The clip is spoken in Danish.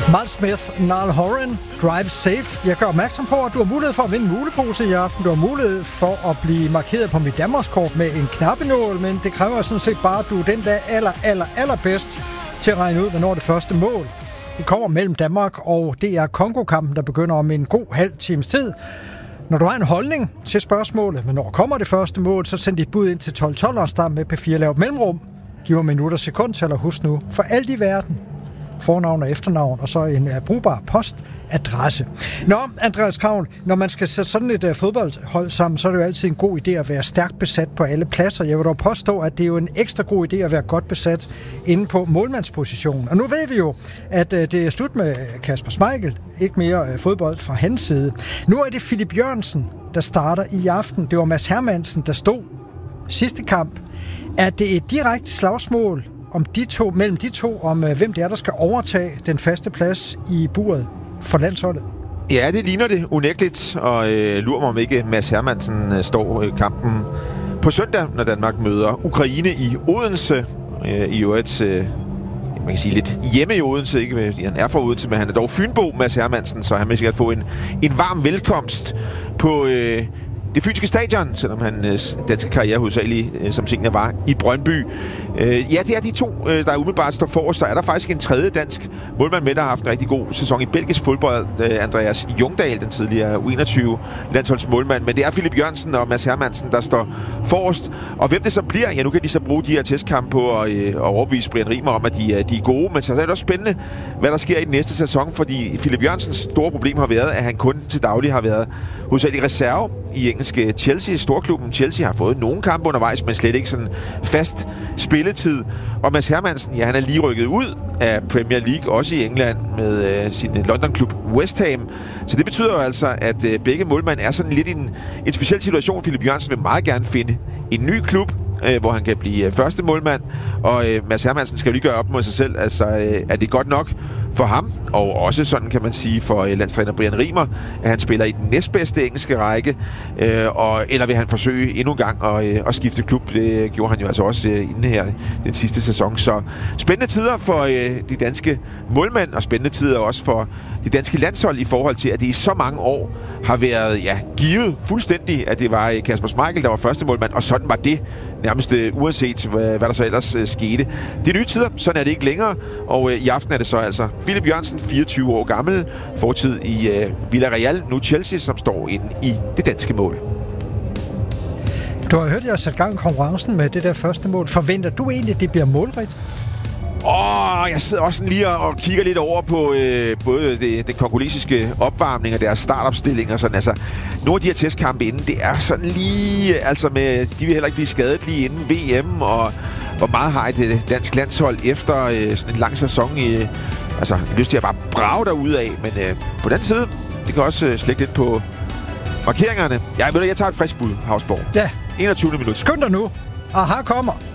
Miles Smith, Niall Horan, Drive Safe. Jeg gør opmærksom på, at du har mulighed for at vinde en mulepose i aften. Du har mulighed for at blive markeret på mit Danmarkskort med en knappenål, men det kræver sådan set bare, at du er den der allerbedst til at regne ud, hvornår det første mål. Det kommer mellem Danmark og DR Congo-kampen, der begynder om en god halv times tid. Når du har en holdning til spørgsmålet, hvornår kommer det første mål, så send dit bud ind til 1212 med P4 lavt mellemrum. Giv mig minutter sekund, eller husk nu, for alt i verden. Fornavn og efternavn, og så en brugbar postadresse. Nå, Andreas Kravl, når man skal sætte sådan et fodboldhold sammen, så er det jo altid en god idé at være stærkt besat på alle pladser. Jeg vil dog påstå, at det er jo en ekstra god idé at være godt besat inde på målmandspositionen. Og nu ved vi jo, at det er slut med Kasper Schmeichel. Ikke mere fodbold fra hans side. Nu er det Philip Jørgensen, der starter i aften. Det var Mads Hermansen, der stod sidste kamp. Er det et direkte slagsmål mellem de to, om hvem det er, der skal overtage den faste plads i buret for landsholdet? Ja, det ligner det unægteligt, og lurer mig om ikke Mads Hermansen står kampen på søndag, når Danmark møder Ukraine i Odense. I øvrigt, man kan sige lidt hjemme i Odense, ikke? Han er fra Odense, men han er dog fynbo, Mads Hermansen, så han vil sikkert få en varm velkomst på det fynske stadion, selvom hans danske karriere hovedsageligt som senior var i Brøndby. Ja, det er de to, der umiddelbart står for. Så er der faktisk en tredje dansk målmand med, der har haft en rigtig god sæson i belgisk fodbold. Andreas Jungdahl, den tidligere U21-landsholdsmålmand. Men det er Philip Jørgensen og Mads Hermansen, der står forrest. Og hvem det så bliver, ja, nu kan de så bruge de her testkampe på at overbevise Brian Rimer om, at de er gode. Men så er det også spændende, hvad der sker i den næste sæson, fordi Philip Jørgensens store problem har været, at han kun til daglig har været hovedsageligt reserve i engelske Chelsea. Storklubben Chelsea har fået nogle kampe undervejs, men slet ikke sådan fast spilletid. Og Mads Hermansen, ja, han er lige rykket ud af Premier League, også i England, med sin London-klub West Ham. Så det betyder jo altså, at begge målmænd er sådan lidt i en speciel situation. Philip Jørgensen vil meget gerne finde en ny klub, hvor han kan blive første målmand. Og Mads Hermansen skal jo lige gøre op med sig selv. Altså, er det godt nok for ham? Og også sådan, kan man sige, for landstræner Brian Rimer, at han spiller i den næstbedste engelske række. Eller vil han forsøge endnu en gang at skifte klub? Det gjorde han jo altså også inden her den sidste sæson. Så spændende tider for de danske målmænd, og spændende tider også for de danske landshold i forhold til, at det i så mange år har været givet fuldstændig, at det var Kasper Schmeichel, der var første målmand, og sådan var det nærmest uanset, hvad der så ellers skete. Det er nye tider, sådan er det ikke længere, og i aften er det så altså Philip Jørgensen, 24 år gammel, fortid i Villarreal, nu Chelsea, som står inde i det danske mål. Du har hørt, at jeg har sat gang i konkurrencen med det der første mål. Forventer du egentlig, at det bliver målrigt? Jeg sidder også lige og kigger lidt over på både den kongolesiske opvarmning og deres startopstilling og sådan. Altså, nogle af de her testkampe inden, det er sådan lige, altså med, de vil heller ikke blive skadet lige inden VM, og hvor meget har et dansk landshold efter sådan en lang sæson altså, jeg har lyst til at bare brage derud af, men på den side, det kan også slække lidt på markeringerne. Jeg tager et frisk bud, Havsborg. Ja. 21. minut. Skynd dig nu. Aha, kommer.